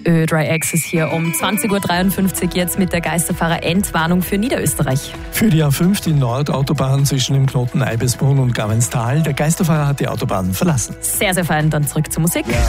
Dry Access hier um 20.53 Uhr jetzt mit der Geisterfahrer-Endwarnung für Niederösterreich. Für die A5, die Nordautobahn zwischen dem Knoten Eibesbrunn und Gavenstal. Der Geisterfahrer hat die Autobahn verlassen. Sehr, sehr fein. Dann zurück zur Musik.